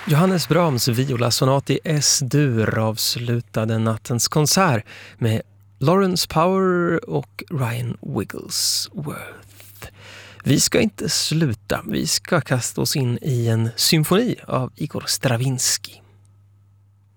Johannes Brahms violasonat i S-dur avslutade nattens konsert med Lawrence Power och Ryan Wigglesworth. Vi ska inte sluta, vi ska kasta oss in i en symfoni av Igor Stravinsky.